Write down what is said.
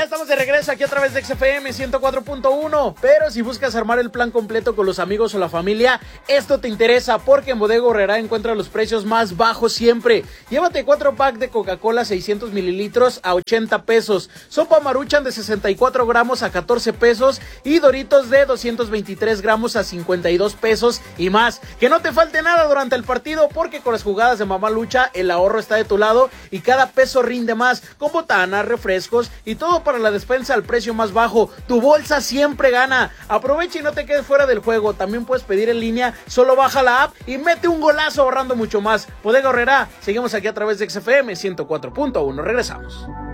estamos de regreso aquí a través de XFM 104.1, pero si buscas armar el plan completo con los amigos o la familia, esto te interesa porque en Bodega Aurrerá encuentras los precios más bajos siempre. Llévate 4 packs de Coca-Cola 600 mililitros a 80 pesos, sopa Maruchan de 64 gramos a 14 pesos y Doritos de 223 gramos a 52 pesos y más. Que no te falte nada durante el partido porque con las jugadas de Mamá Lucha el ahorro está de tu lado y cada peso rinde más, con botanas, refrescos y todo para la despensa al precio más bajo. Tu bolsa siempre gana. Aprovecha y no te quedes fuera del juego. También puedes pedir en línea, solo baja la app y mete un golazo ahorrando mucho más. Bodega Aurrerá, seguimos aquí a través de XFM 104.1. Regresamos.